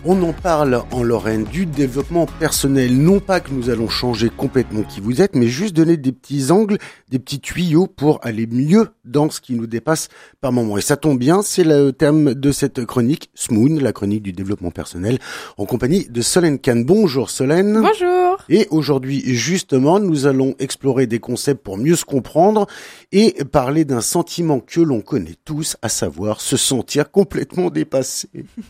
On en parle en Lorraine du développement personnel. Non pas que nous allons changer complètement qui vous êtes, mais juste donner des petits angles, des petits tuyaux pour aller mieux dans ce qui nous dépasse par moment. Et ça tombe bien, c'est le terme de cette chronique, Smoon, la chronique du développement personnel, en compagnie de Solène Kahn. Bonjour Solène. Bonjour. Et aujourd'hui, justement, nous allons explorer des concepts pour mieux se comprendre et parler d'un sentiment que l'on connaît tous, à savoir se sentir complètement dépassé.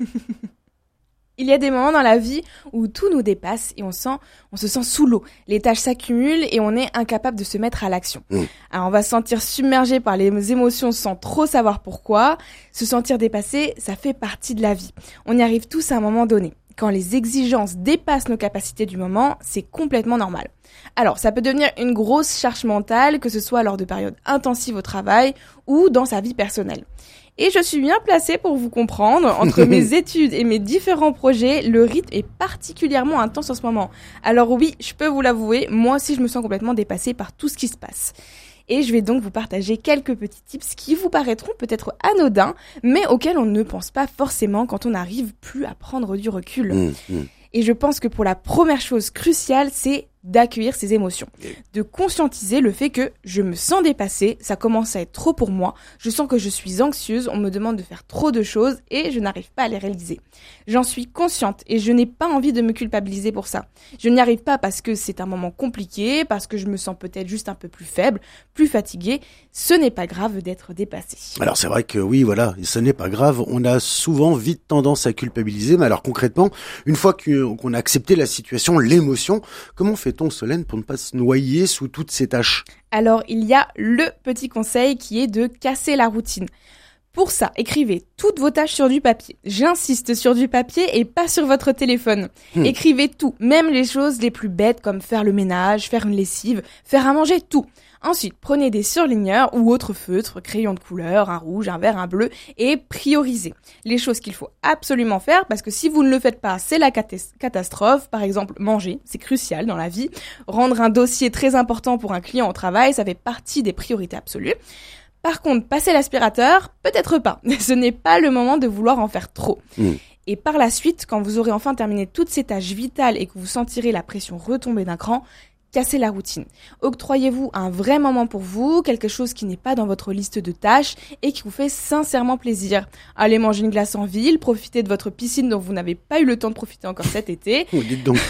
Il y a des moments dans la vie où tout nous dépasse et on se sent sous l'eau. Les tâches s'accumulent et on est incapable de se mettre à l'action. Alors on va se sentir submergé par les émotions sans trop savoir pourquoi. Se sentir dépassé, ça fait partie de la vie. On y arrive tous à un moment donné. Quand les exigences dépassent nos capacités du moment, c'est complètement normal. Alors, ça peut devenir une grosse charge mentale, que ce soit lors de périodes intensives au travail ou dans sa vie personnelle. Et je suis bien placée pour vous comprendre. Entre mes études et mes différents projets, le rythme est particulièrement intense en ce moment. Alors oui, je peux vous l'avouer, moi aussi je me sens complètement dépassée par tout ce qui se passe. Et je vais donc vous partager quelques petits tips qui vous paraîtront peut-être anodins, mais auxquels on ne pense pas forcément quand on n'arrive plus à prendre du recul. Et je pense que pour la première chose cruciale, c'est d'accueillir ses émotions, de conscientiser le fait que je me sens dépassée, ça commence à être trop pour moi, je sens que je suis anxieuse, on me demande de faire trop de choses et je n'arrive pas à les réaliser. J'en suis consciente et je n'ai pas envie de me culpabiliser pour ça. Je n'y arrive pas parce que c'est un moment compliqué, parce que je me sens peut-être juste un peu plus faible, plus fatiguée. Ce n'est pas grave d'être dépassée. Alors c'est vrai que oui, voilà, ce n'est pas grave. On a souvent vite tendance à culpabiliser, mais alors concrètement, une fois qu'on a accepté la situation, l'émotion, comment fait-on, Solène, pour ne pas se noyer sous toutes ces tâches ? Alors il y a le petit conseil qui est de casser la routine. Pour ça, écrivez toutes vos tâches sur du papier. J'insiste sur du papier et pas sur votre téléphone. Écrivez tout, même les choses les plus bêtes comme faire le ménage, faire une lessive, faire à manger, tout. Ensuite, prenez des surligneurs ou autres feutres, crayons de couleur, un rouge, un vert, un bleu et priorisez les choses qu'il faut absolument faire parce que si vous ne le faites pas, c'est la catastrophe. Par exemple, manger, c'est crucial dans la vie. Rendre un dossier très important pour un client au travail, ça fait partie des priorités absolues. Par contre, passer l'aspirateur, peut-être pas. Ce n'est pas le moment de vouloir en faire trop. Et par la suite, quand vous aurez enfin terminé toutes ces tâches vitales et que vous sentirez la pression retomber d'un cran, cassez la routine. Octroyez-vous un vrai moment pour vous, quelque chose qui n'est pas dans votre liste de tâches et qui vous fait sincèrement plaisir. Allez manger une glace en ville, profitez de votre piscine dont vous n'avez pas eu le temps de profiter encore cet été. Dites donc.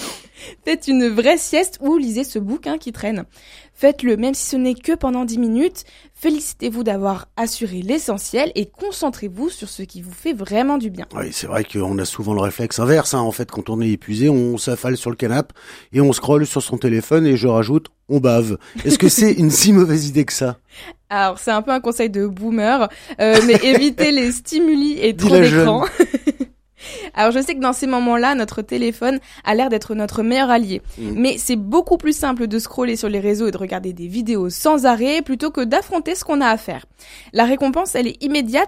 Faites une vraie sieste ou lisez ce bouquin qui traîne. Faites-le même si ce n'est que pendant 10 minutes. Félicitez-vous d'avoir assuré l'essentiel et concentrez-vous sur ce qui vous fait vraiment du bien. Oui, c'est vrai qu'on a souvent le réflexe inverse. En fait, quand on est épuisé, on s'affale sur le canapé et on scrolle sur son téléphone et je rajoute, on bave. Est-ce que c'est une si mauvaise idée que ça ? Alors, c'est un peu un conseil de boomer, mais évitez les stimuli et trop d'écran. Alors je sais que dans ces moments-là, notre téléphone a l'air d'être notre meilleur allié. Mais c'est beaucoup plus simple de scroller sur les réseaux et de regarder des vidéos sans arrêt plutôt que d'affronter ce qu'on a à faire. La récompense, elle est immédiate,